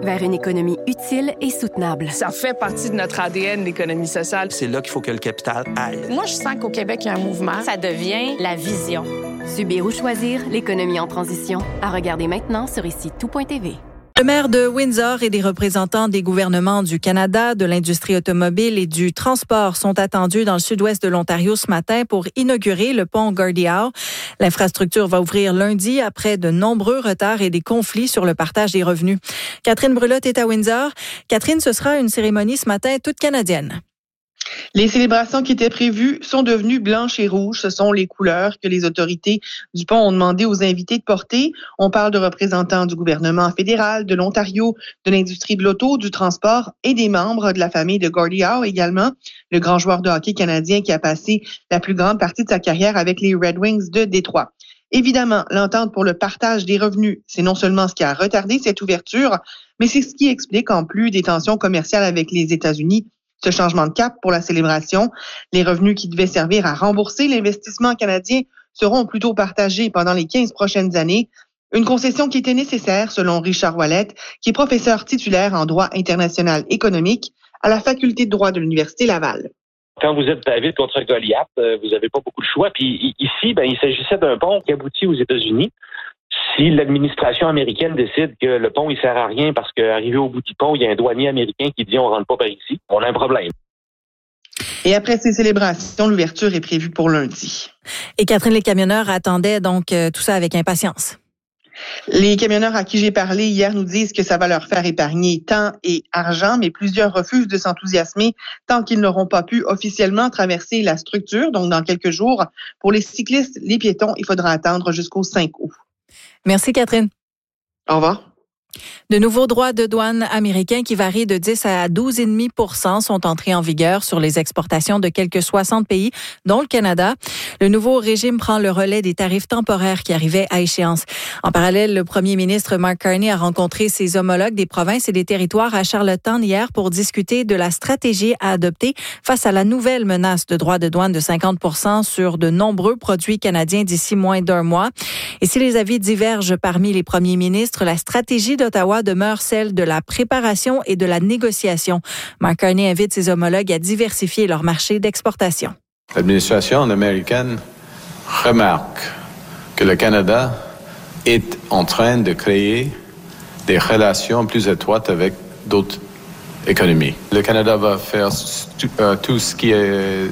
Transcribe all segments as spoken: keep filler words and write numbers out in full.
vers une économie utile et soutenable. Ça fait partie de notre A D N, l'économie sociale. C'est là qu'il faut que le capital aille. Moi, je sens qu'au Québec, il y a un mouvement. Ça devient la vision. Subir ou choisir, l'économie en transition. À regarder maintenant sur ici tout point t v. Le maire de Windsor et des représentants des gouvernements du Canada, de l'industrie automobile et du transport sont attendus dans le sud-ouest de l'Ontario ce matin pour inaugurer le pont Gordie Howe. L'infrastructure va ouvrir lundi après de nombreux retards et des conflits sur le partage des revenus. Catherine Brulotte est à Windsor. Catherine, ce sera une cérémonie ce matin toute canadienne. Les célébrations qui étaient prévues sont devenues blanches et rouges. Ce sont les couleurs que les autorités du pont ont demandé aux invités de porter. On parle de représentants du gouvernement fédéral, de l'Ontario, de l'industrie de l'auto, du transport et des membres de la famille de Gordie Howe également. Le grand joueur de hockey canadien qui a passé la plus grande partie de sa carrière avec les Red Wings de Détroit. Évidemment, l'entente pour le partage des revenus, c'est non seulement ce qui a retardé cette ouverture, mais c'est ce qui explique, en plus des tensions commerciales avec les États-Unis, ce changement de cap pour la célébration. Les revenus qui devaient servir à rembourser l'investissement canadien seront plutôt partagés pendant les quinze prochaines années. Une concession qui était nécessaire, selon Richard Ouellet, qui est professeur titulaire en droit international économique à la faculté de droit de l'Université Laval. Quand vous êtes David contre Goliath, vous n'avez pas beaucoup de choix. Puis ici, ben, il s'agissait d'un pont qui aboutit aux États-Unis. Si l'administration américaine décide que le pont, il sert à rien parce qu'arrivé au bout du pont, il y a un douanier américain qui dit on rentre pas par ici, on a un problème. Et après ces célébrations, l'ouverture est prévue pour lundi. Et Catherine, les camionneurs attendaient donc euh, tout ça avec impatience. Les camionneurs à qui j'ai parlé hier nous disent que ça va leur faire épargner temps et argent, mais plusieurs refusent de s'enthousiasmer tant qu'ils n'auront pas pu officiellement traverser la structure, donc dans quelques jours. Pour les cyclistes, les piétons, il faudra attendre jusqu'au cinq août. Merci, Catherine. Au revoir. De nouveaux droits de douane américains qui varient de dix à douze virgule cinq pour cent sont entrés en vigueur sur les exportations de quelques soixante pays, dont le Canada. Le nouveau régime prend le relais des tarifs temporaires qui arrivaient à échéance. En parallèle, le premier ministre Mark Carney a rencontré ses homologues des provinces et des territoires à Charlottetown hier pour discuter de la stratégie à adopter face à la nouvelle menace de droits de douane de cinquante pour cent sur de nombreux produits canadiens d'ici moins d'un mois. Et si les avis divergent parmi les premiers ministres, la stratégie d'Ottawa demeure celle de la préparation et de la négociation. Mark Carney invite ses homologues à diversifier leur marché d'exportation. L'administration américaine remarque que le Canada est en train de créer des relations plus étroites avec d'autres économies. Le Canada va faire tout ce qui est,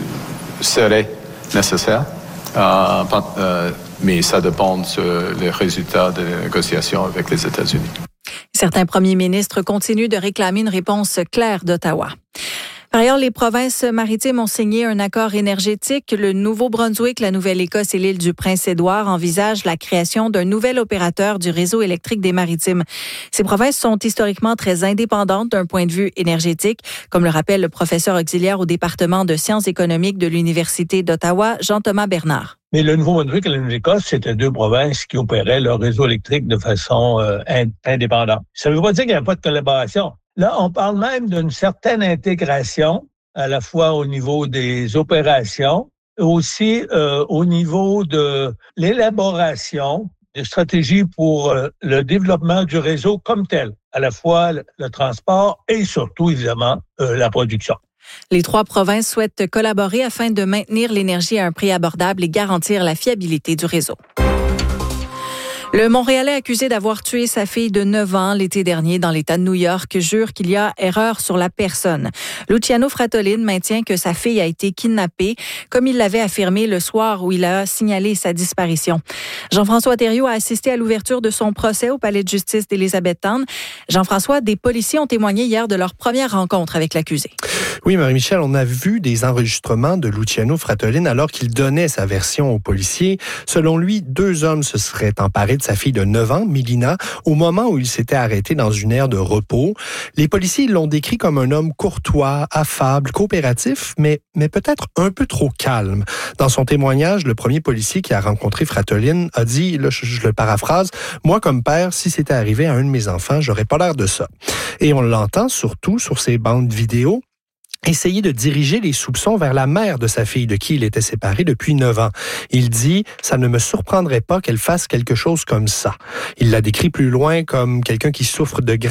serait nécessaire, euh, euh, mais ça dépend des résultats des négociations avec les États-Unis. Certains premiers ministres continuent de réclamer une réponse claire d'Ottawa. Par ailleurs, les provinces maritimes ont signé un accord énergétique. Le Nouveau-Brunswick, la Nouvelle-Écosse et l'île du Prince-Édouard envisagent la création d'un nouvel opérateur du réseau électrique des maritimes. Ces provinces sont historiquement très indépendantes d'un point de vue énergétique, comme le rappelle le professeur auxiliaire au département de sciences économiques de l'Université d'Ottawa, Jean-Thomas Bernard. Mais le Nouveau-Brunswick et la Nouvelle-Écosse, c'était deux provinces qui opéraient leur réseau électrique de façon euh, indépendante. Ça ne veut pas dire qu'il n'y a pas de collaboration. Là, on parle même d'une certaine intégration, à la fois au niveau des opérations, aussi euh, au niveau de l'élaboration des stratégies pour euh, le développement du réseau comme tel, à la fois le, le transport et surtout, évidemment, euh, la production. Les trois provinces souhaitent collaborer afin de maintenir l'énergie à un prix abordable et garantir la fiabilité du réseau. Le Montréalais accusé d'avoir tué sa fille de neuf ans l'été dernier dans l'État de New York jure qu'il y a erreur sur la personne. Luciano Fratolin maintient que sa fille a été kidnappée, comme il l'avait affirmé le soir où il a signalé sa disparition. Jean-François Thériault a assisté à l'ouverture de son procès au palais de justice d'Élisabethtown. Jean-François, des policiers ont témoigné hier de leur première rencontre avec l'accusé. Oui, Marie-Michel, on a vu des enregistrements de Luciano Fratolin alors qu'il donnait sa version aux policiers. Selon lui, deux hommes se seraient emparés de sa fille de neuf ans, Mélina, au moment où il s'était arrêté dans une aire de repos. Les policiers l'ont décrit comme un homme courtois, affable, coopératif, mais, mais peut-être un peu trop calme. Dans son témoignage, le premier policier qui a rencontré Fratolin a dit, là, je, je le paraphrase, « Moi, comme père, si c'était arrivé à un de mes enfants, j'aurais pas l'air de ça. » Et on l'entend surtout sur ces bandes vidéo essayer de diriger les soupçons vers la mère de sa fille de qui il était séparé depuis neuf ans. Il dit « Ça ne me surprendrait pas qu'elle fasse quelque chose comme ça. » Il la décrit plus loin comme quelqu'un qui souffre de